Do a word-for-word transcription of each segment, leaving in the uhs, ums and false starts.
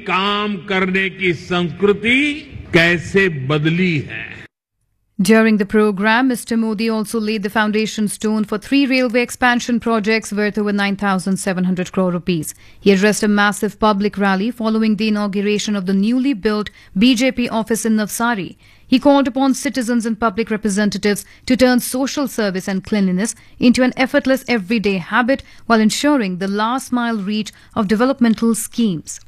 काम करने की संस्कृति कैसे बदली है। During the program, Mister Modi also laid the foundation stone for three railway expansion projects worth over nine thousand seven hundred crore rupees. He addressed a massive public rally following the inauguration of the newly built B J P office in Navsari. He called upon citizens and public representatives to turn social service and cleanliness into an effortless everyday habit while ensuring the last mile reach of developmental schemes.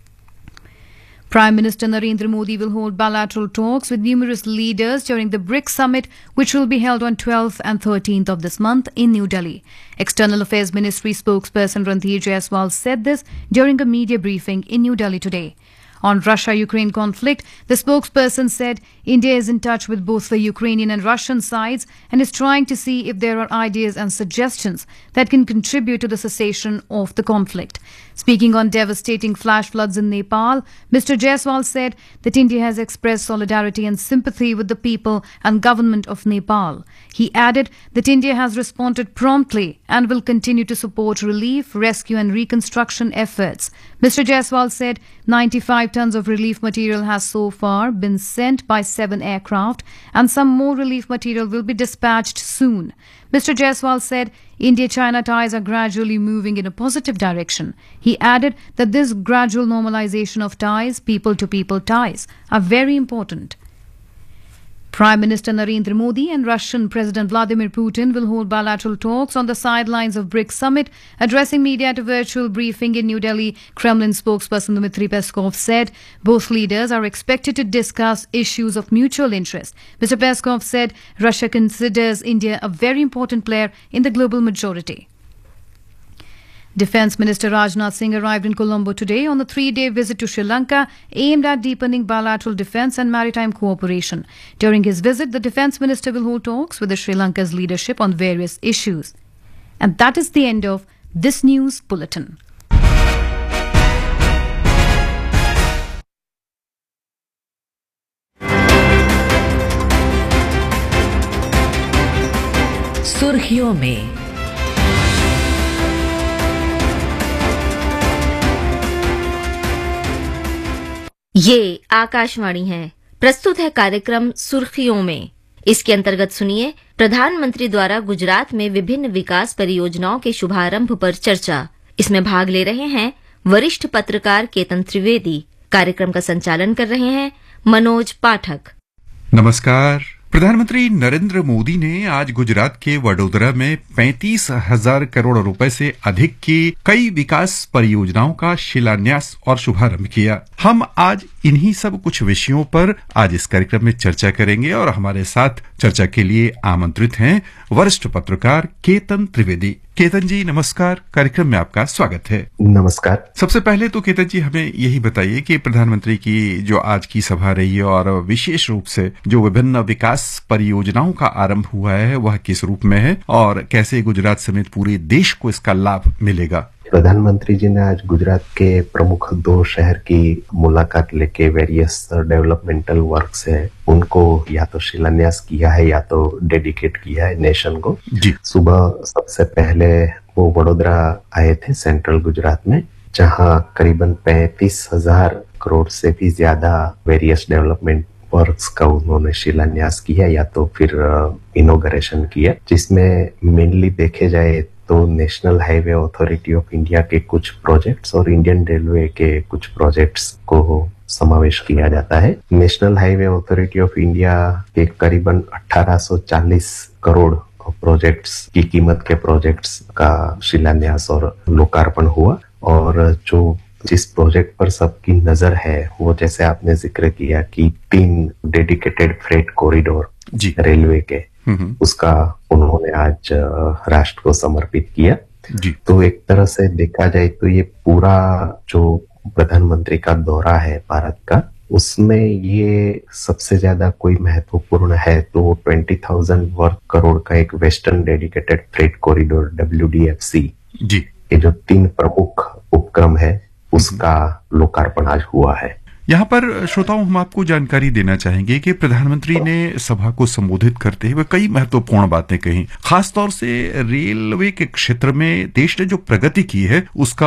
Prime Minister Narendra Modi will hold bilateral talks with numerous leaders during the BRICS summit, which will be held on twelfth and thirteenth of this month in New Delhi. External Affairs Ministry spokesperson Randhir Jaiswal said this during a media briefing in New Delhi today. On Russia-Ukraine conflict, the spokesperson said India is in touch with both the Ukrainian and Russian sides and is trying to see if there are ideas and suggestions that can contribute to the cessation of the conflict. Speaking on devastating flash floods in Nepal, Mister Jaiswal said that India has expressed solidarity and sympathy with the people and government of Nepal. He added that India has responded promptly and will continue to support relief, rescue and reconstruction efforts. Mister Jaiswal said ninety-five tons of relief material has so far been sent by seven aircraft and some more relief material will be dispatched soon. Mister Jaiswal said India-China ties are gradually moving in a positive direction. He added that this gradual normalization of ties, people-to-people ties, are very important. Prime Minister Narendra Modi and Russian President Vladimir Putin will hold bilateral talks on the sidelines of BRICS summit. Addressing media at a virtual briefing in New Delhi, Kremlin spokesperson Dmitry Peskov said both leaders are expected to discuss issues of mutual interest. Mister Peskov said Russia considers India a very important player in the global majority. Defence Minister Rajnath Singh arrived in Colombo today on a three-day visit to Sri Lanka aimed at deepening bilateral defence and maritime cooperation. During his visit, the Defence Minister will hold talks with the Sri Lanka's leadership on various issues. And that is the end of this news bulletin. सुर्खियों में ये आकाशवाणी है। प्रस्तुत है कार्यक्रम सुर्खियों में। इसके अंतर्गत सुनिए प्रधानमंत्री द्वारा गुजरात में विभिन्न विकास परियोजनाओं के शुभारंभ पर चर्चा। इसमें भाग ले रहे हैं वरिष्ठ पत्रकार केतन त्रिवेदी। कार्यक्रम का संचालन कर रहे हैं मनोज पाठक। नमस्कार। प्रधानमंत्री नरेंद्र मोदी ने आज गुजरात के वडोदरा में पैंतीस हजार करोड़ रुपए से अधिक की कई विकास परियोजनाओं का शिलान्यास और शुभारंभ किया। हम आज इन्हीं सब कुछ विषयों पर आज इस कार्यक्रम में चर्चा करेंगे और हमारे साथ चर्चा के लिए आमंत्रित हैं वरिष्ठ पत्रकार केतन त्रिवेदी। केतन जी नमस्कार, कार्यक्रम में आपका स्वागत है। नमस्कार। सबसे पहले तो केतन जी हमें यही बताइए कि प्रधानमंत्री की जो आज की सभा रही है और विशेष रूप से जो विभिन्न विकास परियोजनाओं का आरंभ हुआ है वह किस रूप में है और कैसे गुजरात समेत पूरे देश को इसका लाभ मिलेगा। प्रधानमंत्री जी ने आज गुजरात के प्रमुख दो शहर की मुलाकात लेके वेरियस डेवलपमेंटल वर्क्स है उनको या तो शिलान्यास किया है या तो डेडिकेट किया है नेशन को। जी। सुबह सबसे पहले वो वडोदरा आए थे सेंट्रल गुजरात में, जहां करीबन पैंतीस हजार करोड़ से भी ज्यादा वेरियस डेवलपमेंट वर्क्स का उन्होंने शिलान्यास किया या तो फिर इनॉग्रेशन किया, जिसमें मेनली देखे जाए तो national highway authority of India के कुछ प्रोजेक्ट्स और इंडियन रेलवे के कुछ प्रोजेक्ट्स को समावेश किया जाता है। National highway authority of India के करीबन अठारह सौ चालीस करोड़ प्रोजेक्ट्स की कीमत के प्रोजेक्ट्स का शिलान्यास और लोकार्पण हुआ। और जो जिस प्रोजेक्ट पर सबकी नजर है वो जैसे आपने जिक्र किया कि तीन डेडिकेटेड फ्रेट कॉरिडोर रेलवे के, उसका उन्होंने आज राष्ट्र को समर्पित किया। जी। तो एक तरह से देखा जाए तो ये पूरा जो प्रधानमंत्री का दौरा है भारत का, उसमें ये सबसे ज्यादा कोई महत्वपूर्ण है तो ट्वेंटी थाउजेंड वर्थ करोड़ का एक western dedicated freight corridor W D F C, जी, ये जो तीन प्रमुख उपक्रम है उसका लोकार्पण आज हुआ है। यहाँ पर श्रोताओं हम आपको जानकारी देना चाहेंगे कि प्रधानमंत्री ने सभा को संबोधित करते हुए कई महत्वपूर्ण बातें कही। खासतौर से रेलवे के क्षेत्र में देश ने जो प्रगति की है उसका